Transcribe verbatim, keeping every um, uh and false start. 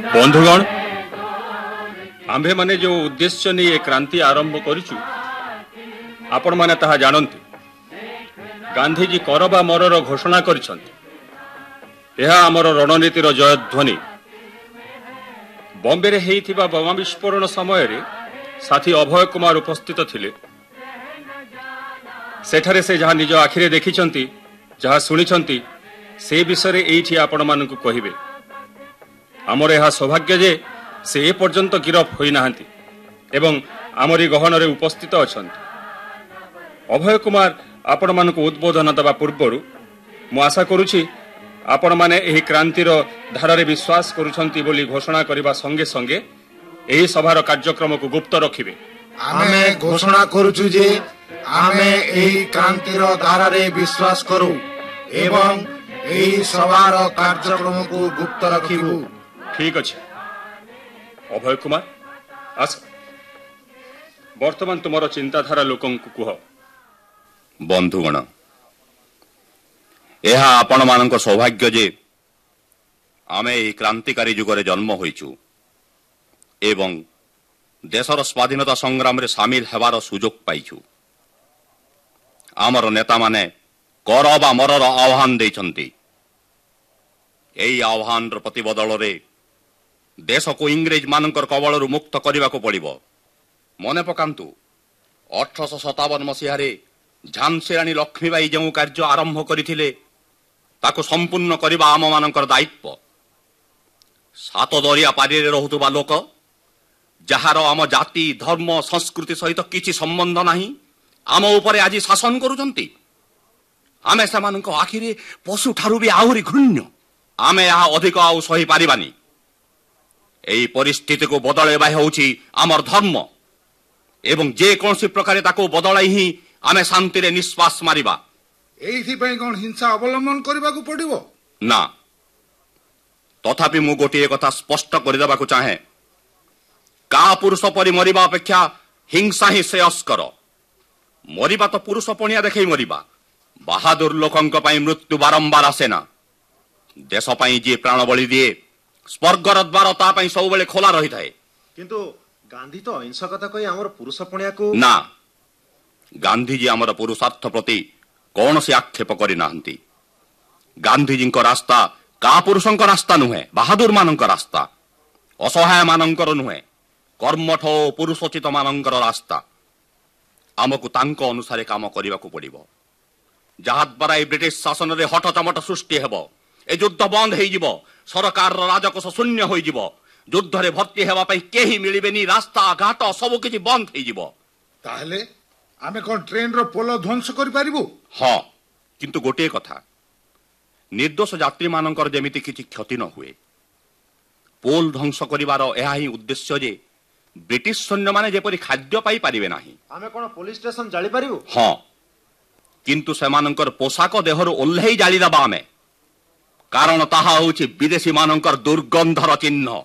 बंधुगण आंभे माने जो उद्देश्य नहीं क्रांति आरंभ करिछु आपण माने ताहा जानंती। गांधीजी कर बा मरर घोषणा करिसंती। यह आमर रणनीतिर जयध्वनि। बॉम्बे रे हेइथिबा बम विस्फोरण समय रे साथी अभय कुमार उपस्थित थिले। सेठारे से जहाँ निज आखिरे देखिछंती जहाँ सुनिछंती से विषय रे एइठी आपण मानकु कहिबे। आमर यह सौभाग्य जे से ए पर्यंत गिरफ होई नाहंती एवं आमरी गहन रे उपस्थित अछंती। अभय कुमार आपण मानकु उद्बोधन दबा पूर्वरु मु आशा करूछि आपण माने एही क्रांतिर धारारे विश्वास करूछंती बोली घोषणा करिबा संगे संगे एही सभार कार्यक्रम को गुप्त रखिबे। आमे घोषणा करूछु जे आमे एही क्रांतिर धारारे विश्वास करू एवं एही सभार कार्यक्रम को गुप्त रखिबू। ठीक अछि अभय कुमार आस वर्तमान तुमर चिंताधारा लोकं को कुह। बंधुगण यह आपण मानक सौभाग्य जे आमे एही क्रांतिकारी जुगरे जन्म होइछु एवं देशर स्वाधीनता संग्राम रे शामिल हेबार सुजोग पाइछु। आमर नेता माने कर बा मरर आह्वान देइछंती। एही आह्वान प्रतिबदल रे देश को इंग्रेज मानकर कबल मुक्त करने को पड़ो। मन पकांतु अठरश सतावन मसीह झांसी राणी लक्ष्मीबाई जो कार्य आरंभ करथिले ताको संपूर्ण करबा आम मानकर दायित्व। सात दरिया पारी रहुतुबा लोक जार आम जाति धर्म संस्कृति सहित किछि संबंध नहीं आम उपरे आज शासन करुचंती। आमे सेमानक आखिरे पशु ठारू भी आहुरी घृण्य। आमे या अधिक आउ सही पारिबानी। एही परिस्थिति को बदलैबा होउछि आमर धर्म एवं जे कोनसी प्रकार ताको बदलाई ही आमे शांति रे निश्वास मारिबा। एही पई कोन हिंसा अवलंबन करबा को पड़िबो ना। तथापि मु गोटे कथा स्पष्ट कर देबा को चाहे का पुरुष परि मरिबा अपेक्षा हिंसा ही श्रेयस्कर। मरिबा तो पुरुष पणिया देखै मरिबा। बहादुर लोकंक पई मृत्यु बारंबार आसे ना। देश पई जे प्राण बलि दिए स्वर्गर द्वार ता पई सब बेले खोला रही थाए। किंतु गांधी तो अहिंसकता कही आमर पुरुष पणिया को ना। गांधीजी आमर पुरुषार्थ प्रति कौन से आक्षेप करि नाहंती। गांधीजी को रास्ता का पुरुषंक रास्ता नुहे बहादुर मानंक रास्ता असहाय मानंकर नुहे कर्मठ पुरुषोचित मानंकर रास्ता। आमको तांको अनुसारे काम करिबा को पड़िबो। जहा द्वारा ब्रिटिश शासन रे हट चमट सृष्टि हेबो। ए युद्ध बंद हो जीवो। सरकार राजकोष शून्य हो जीवो। युद्ध रे भर्ती हेबा पई केही मिलिबेनी। रास्ता घाट सब किछि बंद हो जीवो। ताहले आमे कोन ट्रेन रो पोलो ध्वंस करि पारिबो। हां किंतु गोटे कथा निर्दोष यात्री मानकर जेमिति किछि क्षति न हुए। पोल ध्वंस करिवार एहा ही उद्देश्य जे ब्रिटिश सैन्य माने जेपरि खाद्य पाई पारिबे नाही। आमे कोन पुलिस स्टेशन जाली पारिबो। हां किंतु सेमानकर पोशाक देहरु ओल्हेई जाली दबा आमे। कारण ताहा होछि विदेशी मानकर दुर्गंधर चिन्ह।